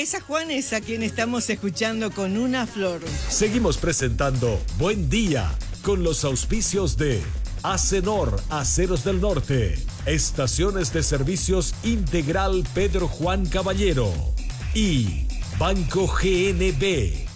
Esa Juan es a quien estamos escuchando con Una Flor. Seguimos presentando Buen Día con los auspicios de Acenor, Aceros del Norte, Estaciones de Servicios Integral Pedro Juan Caballero y Banco GNB.